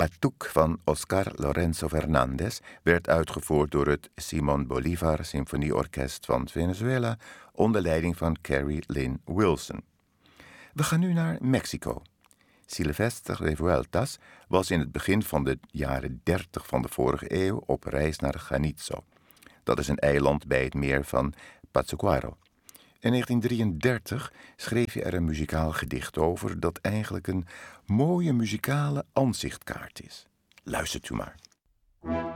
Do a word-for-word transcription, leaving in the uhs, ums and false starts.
Batuque van Oscar Lorenzo Fernandez werd uitgevoerd door het Simón Bolívar Symfonieorkest van Venezuela onder leiding van Carrie Lynn Wilson. We gaan nu naar Mexico. Silvestre Revueltas was in het begin van de jaren dertig van de vorige eeuw op reis naar Janitzó. Dat is een eiland bij het meer van Pátzcuaro. In negentien drieëndertig schreef hij er een muzikaal gedicht over dat eigenlijk een mooie muzikale aanzichtkaart is. Luistert u maar.